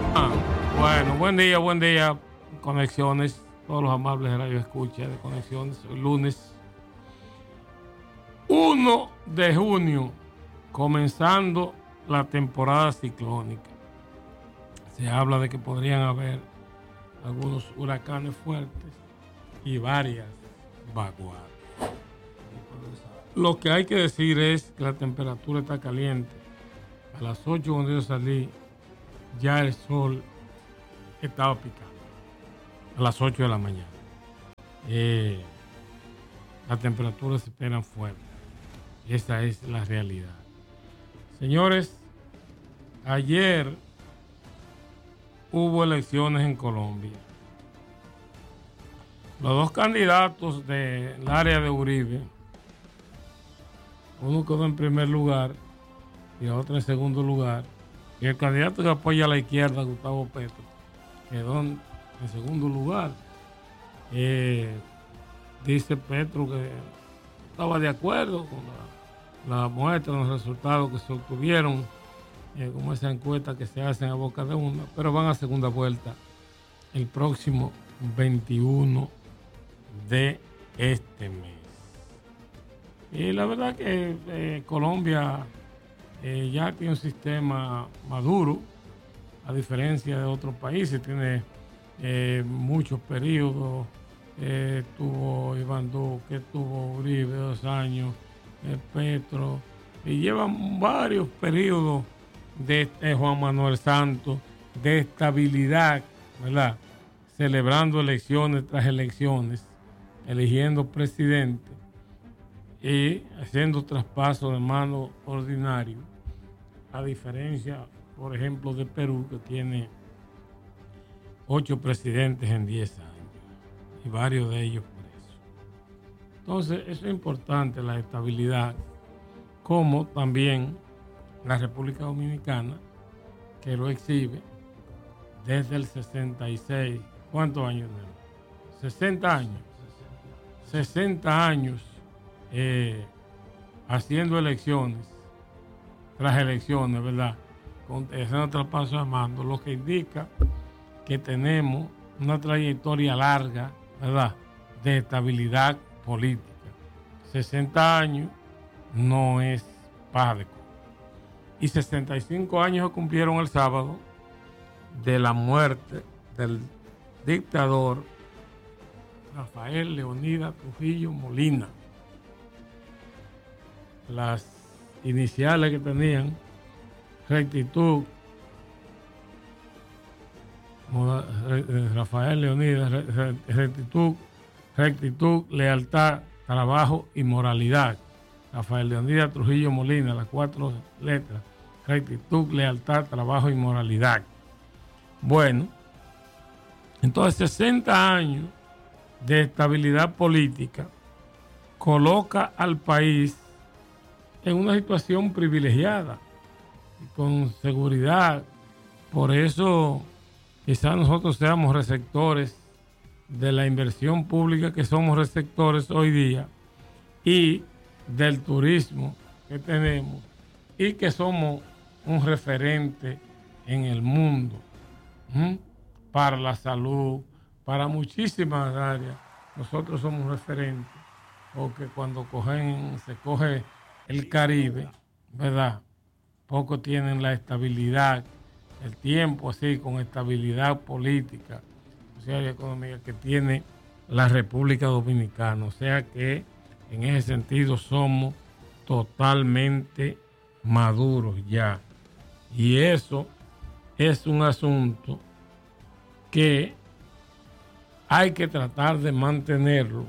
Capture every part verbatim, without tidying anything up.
Ah, bueno, buen día, buen día, Conexiones, todos los amables de Radio Escucha de Conexiones. Hoy lunes uno de junio, comenzando la temporada ciclónica. Se habla de que podrían haber algunos huracanes fuertes y varias vaguadas. Lo que hay que decir es que la temperatura está caliente. A las ocho cuando yo salí, ya el sol estaba picando. A las ocho de la mañana. Eh, las temperaturas se esperan fuertes. Esa es la realidad. Señores, ayer hubo elecciones en Colombia. Los dos candidatos del área de Uribe, uno quedó en primer lugar y el otro en segundo lugar. Y el candidato que apoya a la izquierda, Gustavo Petro, quedó en, en segundo lugar. Eh, dice Petro que estaba de acuerdo con la, la muestra, los resultados que se obtuvieron, eh, como esa encuesta que se hacen a boca de una, pero van a segunda vuelta el próximo veintiuno de este mes. Y la verdad que eh, Colombia eh, ya tiene un sistema maduro, a diferencia de otros países, tiene eh, muchos periodos. Eh, tuvo Iván Duque, tuvo Uribe dos años, eh, Petro, y llevan varios periodos de eh, Juan Manuel Santos, de estabilidad, ¿verdad? Celebrando elecciones tras elecciones, eligiendo presidente y haciendo traspaso de mano ordinario, a diferencia, por ejemplo, de Perú, que tiene ocho presidentes en diez años y varios de ellos presos. Entonces, eso es importante, la estabilidad, como también la República Dominicana, que lo exhibe desde el sesenta y seis. ¿Cuántos años tenemos? sesenta años. sesenta años eh, haciendo elecciones, tras elecciones, ¿verdad? Con ese traspaso de mando, lo que indica que tenemos una trayectoria larga, ¿verdad?, de estabilidad política. sesenta años no es pánico. Y sesenta y cinco años se cumplieron el sábado de la muerte del dictador Rafael Leonidas Trujillo Molina. Las iniciales que tenían: rectitud, Rafael Leonidas, rectitud, rectitud, lealtad, trabajo y moralidad. Rafael Leonidas Trujillo Molina, las cuatro letras: rectitud, lealtad, trabajo y moralidad. Bueno, entonces sesenta años de estabilidad política coloca al país en una situación privilegiada, con seguridad. Por eso quizás nosotros seamos receptores de la inversión pública que somos receptores hoy día, y del turismo que tenemos, y que somos un referente en el mundo, ¿Mm? para la salud, para muchísimas áreas. Nosotros somos referentes, porque cuando cogen, se coge el Caribe, ¿verdad?, pocos tienen la estabilidad, el tiempo así, con estabilidad política, social y económica que tiene la República Dominicana. O sea que en ese sentido somos totalmente maduros ya. Y eso es un asunto que hay que tratar de mantenerlo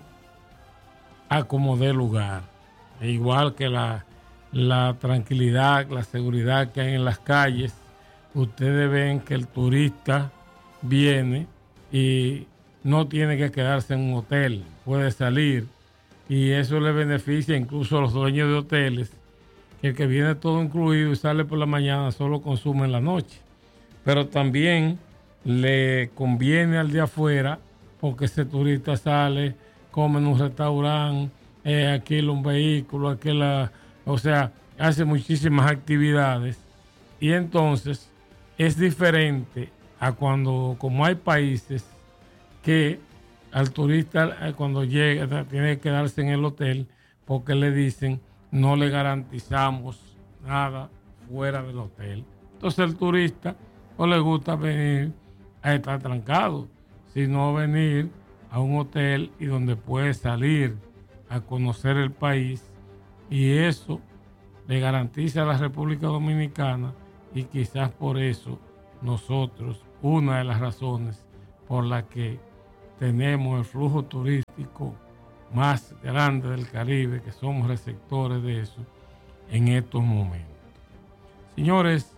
a como dé lugar. Igual que la, la tranquilidad, la seguridad que hay en las calles. Ustedes ven que el turista viene y no tiene que quedarse en un hotel, puede salir, y eso le beneficia incluso a los dueños de hoteles, que el que viene todo incluido y sale por la mañana solo consume en la noche. Pero también le conviene al de afuera, porque ese turista sale, come en un restaurante, eh, alquila un vehículo, alquila, o sea, hace muchísimas actividades, y entonces es diferente a cuando, como hay países que al turista cuando llega tiene que quedarse en el hotel porque le dicen no le garantizamos nada fuera del hotel. Entonces el turista no le gusta venir a estar trancado, sino venir a un hotel y donde puede salir a conocer el país, y eso le garantiza a la República Dominicana, y quizás por eso nosotros, una de las razones por la que tenemos el flujo turístico más grande del Caribe, que somos receptores de eso en estos momentos. Señores,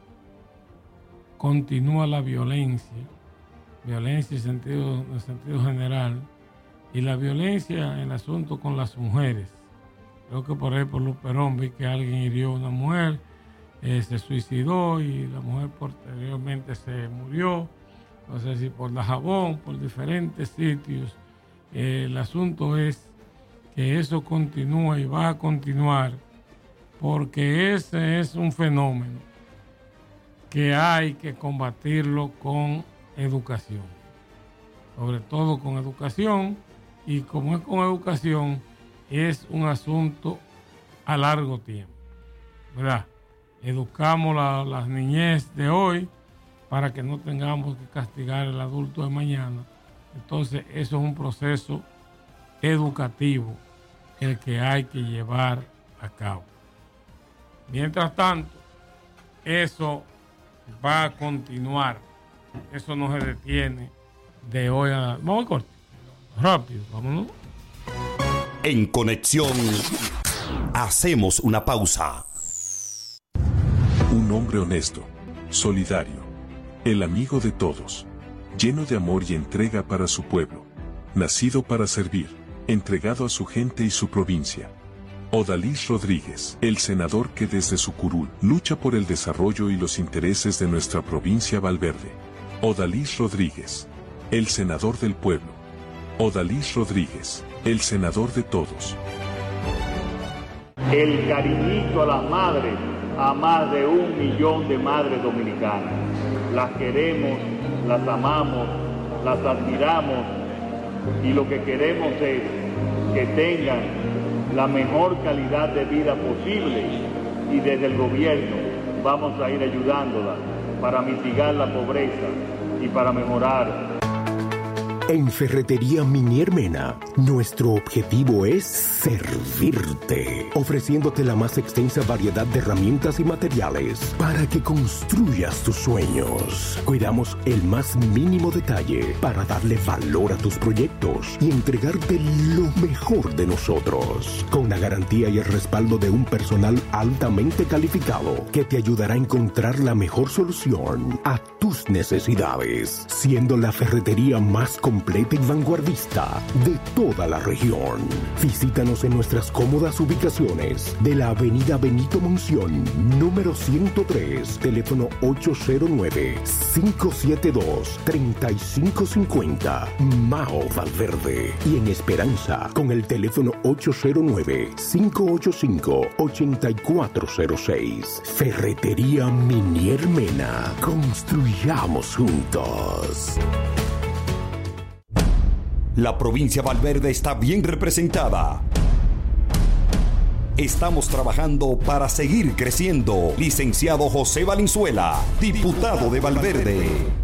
continúa la violencia, violencia en sentido, en sentido general, y la violencia en el asunto con las mujeres. Creo que por ahí por Luperón vi que alguien hirió a una mujer, eh, se suicidó y la mujer posteriormente se murió. No sé si por Dajabón, por diferentes sitios. Eh, el asunto es que eso continúa y va a continuar, porque ese es un fenómeno que hay que combatirlo con educación, sobre todo con educación, y como es con educación, es un asunto a largo tiempo, ¿verdad? Educamos la, las niñez de hoy para que no tengamos que castigar al adulto de mañana. Entonces eso es un proceso educativo el que hay que llevar a cabo. Mientras tanto, eso va a continuar, eso no se detiene de hoy a... Vamos a corte, rápido, vámonos. En Conexión, hacemos una pausa. Un hombre honesto, solidario, el amigo de todos, lleno de amor y entrega para su pueblo, nacido para servir, entregado a su gente y su provincia. Odalis Rodríguez, el senador que desde su curul lucha por el desarrollo y los intereses de nuestra provincia Valverde. Odalis Rodríguez, el senador del pueblo. Odalis Rodríguez, el senador de todos. El cariñito a las madres, a más de un millón de madres dominicanas. Las queremos, las amamos, las admiramos, y lo que queremos es que tengan la mejor calidad de vida posible, y desde el gobierno vamos a ir ayudándolas para mitigar la pobreza y para mejorar. En Ferretería Minier Mena, nuestro objetivo es servirte, ofreciéndote la más extensa variedad de herramientas y materiales para que construyas tus sueños. Cuidamos el más mínimo detalle para darle valor a tus proyectos y entregarte lo mejor de nosotros, con la garantía y el respaldo de un personal altamente calificado que te ayudará a encontrar la mejor solución a tus necesidades, siendo la ferretería más completa completa y vanguardista de toda la región. Visítanos en nuestras cómodas ubicaciones de la avenida Benito Monción, número ciento tres, teléfono ocho cero nueve, cinco siete dos, tres cinco cinco cero, Mao Valverde. Y en Esperanza, con el teléfono ocho cero nueve, cinco ocho cinco, ocho cuatro cero seis. Ferretería Minier Mena. Construyamos juntos. La provincia Valverde está bien representada. Estamos trabajando para seguir creciendo. Licenciado José Valenzuela, diputado de Valverde.